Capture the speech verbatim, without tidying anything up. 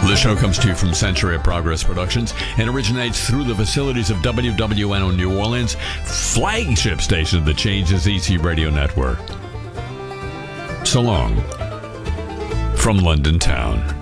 The show comes to you from Century of Progress Productions and originates through the facilities of W W N O New Orleans, flagship station of the Changes E C Radio Network. So long from London Town.